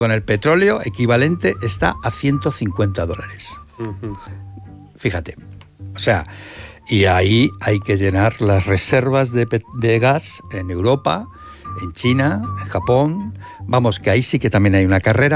con el petróleo equivalente está a $150. Fíjate, o sea, y ahí hay que llenar las reservas de gas en Europa, en China, en Japón. Vamos, que ahí sí que también hay una carrera.